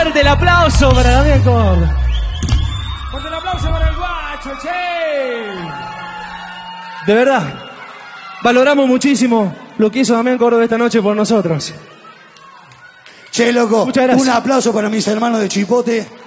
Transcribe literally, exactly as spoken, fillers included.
Fuerte el aplauso para Damián Córdoba. Fuerte el aplauso para el guacho, che. De verdad, valoramos muchísimo lo que hizo Damián Córdoba esta noche por nosotros. Che, loco, Muchas gracias. un aplauso para mis hermanos de Chipote.